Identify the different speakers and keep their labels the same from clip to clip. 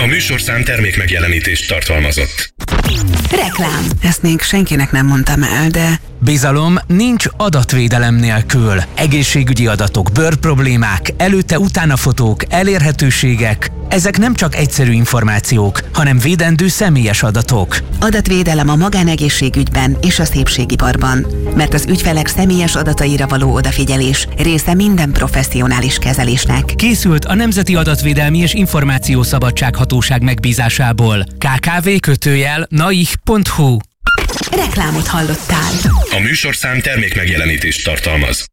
Speaker 1: A műsorszám termék megjelenítést tartalmazott.
Speaker 2: Reklám. Ezt még senkinek nem mondtam el, de...
Speaker 3: Bizalom nincs adatvédelem nélkül. Egészségügyi adatok, bőrproblémák, előtte-utána fotók, elérhetőségek. Ezek nem csak egyszerű információk, hanem védendő személyes adatok.
Speaker 2: Adatvédelem a magánegészségügyben és a szépségiparban. Mert az ügyfelek személyes adataira való odafigyelés része minden professzionális kezelésnek.
Speaker 3: Készült a Nemzeti Adatvédelmi és Információszabadsághatóság megbízásából. kkv.naih.hu.
Speaker 2: Reklámot hallottál.
Speaker 1: A műsorszám termék megjelenítést tartalmaz.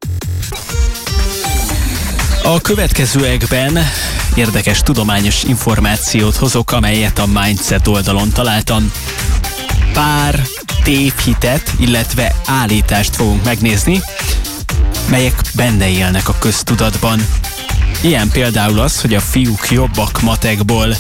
Speaker 4: A következőekben érdekes tudományos információt hozok, amelyet a Mindset oldalon találtam. Pár tévhitet, illetve állítást fogunk megnézni, melyek benne élnek a köztudatban. Ilyen például az, hogy a fiúk jobbak matekból.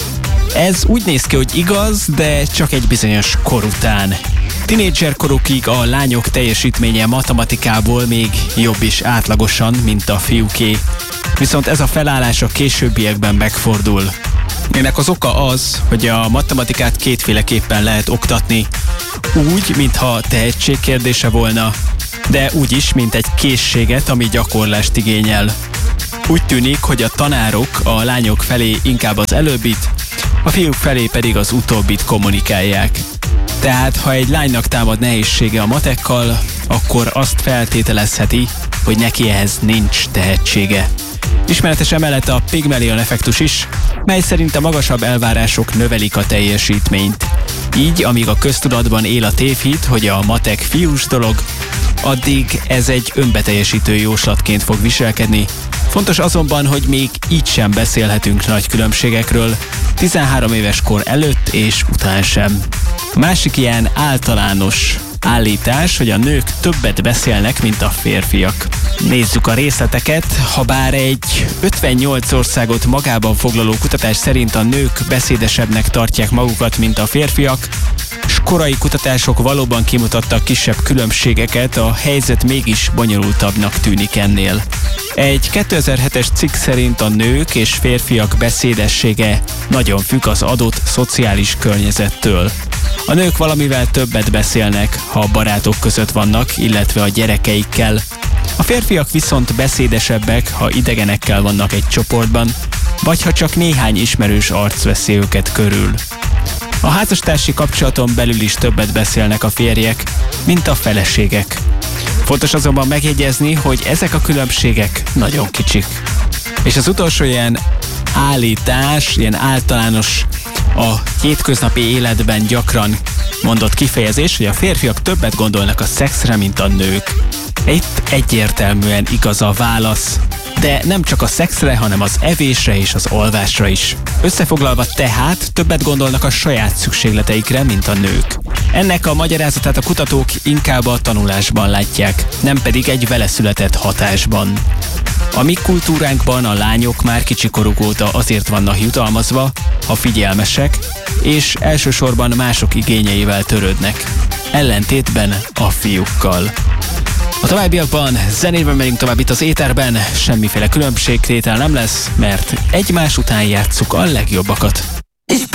Speaker 4: Ez úgy néz ki, hogy igaz, de csak egy bizonyos kor után. Tinédzserkorukig a lányok teljesítménye matematikából még jobb is átlagosan, mint a fiúké. Viszont ez a felállás a későbbiekben megfordul. Ennek az oka az, hogy a matematikát kétféleképpen lehet oktatni. Úgy, mintha tehetség kérdése volna, de úgy is, mint egy készséget, ami gyakorlást igényel. Úgy tűnik, hogy a tanárok a lányok felé inkább az előbbit, a fiúk felé pedig az utóbbit kommunikálják. Tehát, ha egy lánynak támad nehézsége a matekkal, akkor azt feltételezheti, hogy neki ehhez nincs tehetsége. Ismeretes emellett a Pygmalion effektus is, mely szerint a magasabb elvárások növelik a teljesítményt. Így, amíg a köztudatban él a tévhit, hogy a matek fiús dolog, addig ez egy önbeteljesítő jóslatként fog viselkedni. Fontos azonban, hogy még így sem beszélhetünk nagy különbségekről, 13 éves kor előtt és után sem. A másik ilyen általános állítás, hogy a nők többet beszélnek, mint a férfiak. Nézzük a részleteket. Habár egy 58 országot magában foglaló kutatás szerint a nők beszédesebbnek tartják magukat, mint a férfiak, s korai kutatások valóban kimutattak kisebb különbségeket, a helyzet mégis bonyolultabbnak tűnik ennél. Egy 2007-es cikk szerint a nők és férfiak beszédessége nagyon függ az adott szociális környezettől. A nők valamivel többet beszélnek, ha a barátok között vannak, illetve a gyerekeikkel. A férfiak viszont beszédesebbek, ha idegenekkel vannak egy csoportban, vagy ha csak néhány ismerős arc veszi őket körül. A házastársi kapcsolaton belül is többet beszélnek a férjek, mint a feleségek. Fontos azonban megjegyezni, hogy ezek a különbségek nagyon kicsik. És az utolsó ilyen állítás, ilyen általános, a hétköznapi életben gyakran mondott kifejezés, hogy a férfiak többet gondolnak a szexre, mint a nők. Itt egyértelműen igaz a válasz, de nem csak a szexre, hanem az evésre és az alvásra is. Összefoglalva tehát többet gondolnak a saját szükségleteikre, mint a nők. Ennek a magyarázatát a kutatók inkább a tanulásban látják, nem pedig egy vele született hatásban. A mi kultúránkban a lányok már kicsikoruk óta azért vannak jutalmazva, ha figyelmesek, és elsősorban mások igényeivel törődnek, ellentétben a fiúkkal. A továbbiakban zenével megyünk tovább itt az éterben, semmiféle különbségtétel nem lesz, mert egymás után játsszuk a legjobbakat.